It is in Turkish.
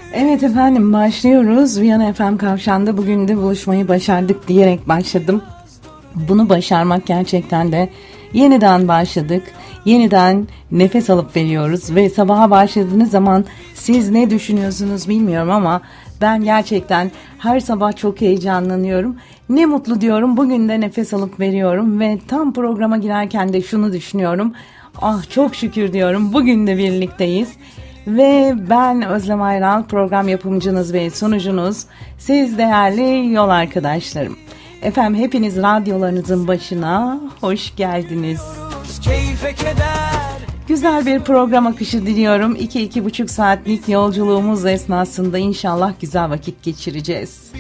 Evet efendim, başlıyoruz. Viyana FM Kavşağı'nda bugün de buluşmayı başardık diyerek başladım. Bunu başarmak gerçekten de yeniden başladık. Yeniden nefes alıp veriyoruz ve sabaha başladığınız zaman siz ne düşünüyorsunuz bilmiyorum ama ben gerçekten her sabah çok heyecanlanıyorum. Ne mutlu diyorum, bugün de nefes alıp veriyorum ve tam programa girerken de şunu düşünüyorum. Ah, çok şükür diyorum, bugün de birlikteyiz. Ve ben Özlem Ayral, program yapımcınız ve sunucunuz, siz değerli yol arkadaşlarım. Efendim, hepiniz radyolarınızın başına hoş geldiniz. Güzel bir program akışı diliyorum. 2-2,5 saatlik yolculuğumuz esnasında inşallah güzel vakit geçireceğiz.